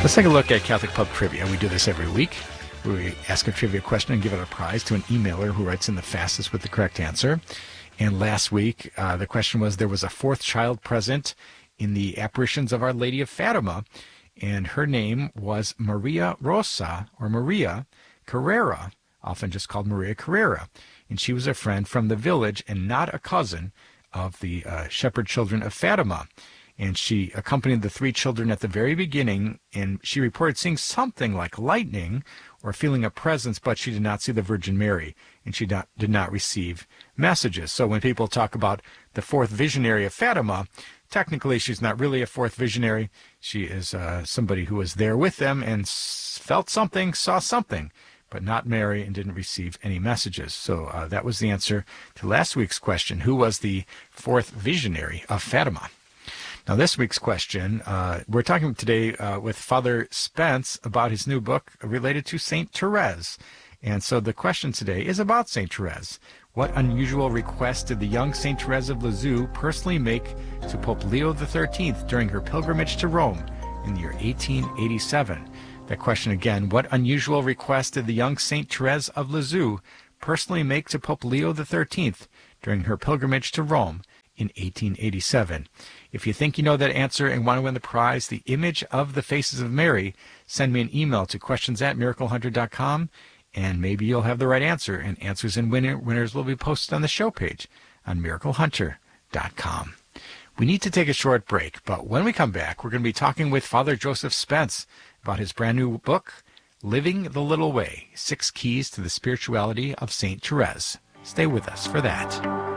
Let's take a look at Catholic Pub Trivia. We do this every week. We ask a trivia question and give it a prize to an emailer who writes in the fastest with the correct answer. And last week, the question was, there was a fourth child present in the apparitions of Our Lady of Fatima, and her name was Maria Rosa, or Maria Carrera, often just called Maria Carrera. And she was a friend from the village and not a cousin of the shepherd children of Fatima. And she accompanied the three children at the very beginning, and she reported seeing something like lightning or feeling a presence, but she did not see the Virgin Mary, and she did not receive messages. So when people talk about the fourth visionary of Fatima, technically she's not really a fourth visionary. She is somebody who was there with them and felt something, saw something, but not Mary, and didn't receive any messages. So that was the answer to last week's question. Who was the fourth visionary of Fatima? Now, this week's question, we're talking today with Father Spence about his new book related to St. Therese. And so the question today is about St. Therese. What unusual request did the young St. Therese of Lisieux personally make to Pope Leo XIII during her pilgrimage to Rome in the year 1887? That question again, what unusual request did the young St. Therese of Lisieux personally make to Pope Leo XIII during her pilgrimage to Rome in 1887? If you think you know that answer and want to win the prize, the image of the faces of Mary, send me an email to questions@miraclehunter.com, and maybe you'll have the right answer, and answers and winners will be posted on the show page on miraclehunter.com. We need to take a short break, but when we come back, we're going to be talking with Father Joseph Spence about his brand new book, Living the Little Way, 6 Keys to the Spirituality of St. Therese. Stay with us for that.